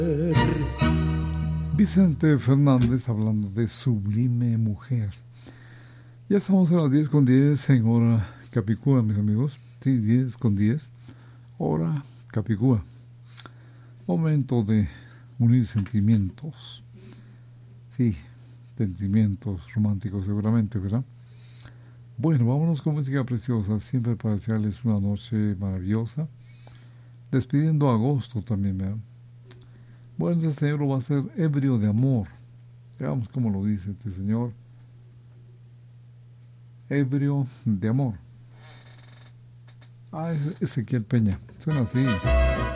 Vicente Fernández hablando de Sublime Mujer. Ya estamos a las 10:10 en hora Capicúa, mis amigos. Sí, 10:10, hora Capicúa. Momento de unir sentimientos. Sí, sentimientos románticos seguramente, ¿verdad? Bueno, vámonos con música preciosa, siempre para desearles una noche maravillosa. Despidiendo agosto también, ¿verdad? Bueno, este señor va a ser ebrio de amor. Veamos cómo lo dice este señor. Ebrio de amor. Ah, es Ezequiel Peña. Suena así.